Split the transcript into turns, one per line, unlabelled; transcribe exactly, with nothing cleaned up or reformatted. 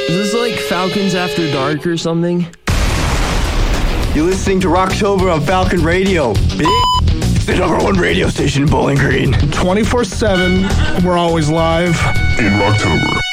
Is this like Falcons After Dark or something?
You're listening to Rocktober on Falcon Radio. It's the number one radio station in Bowling Green.
twenty-four seven, we're always live.
In Rocktober.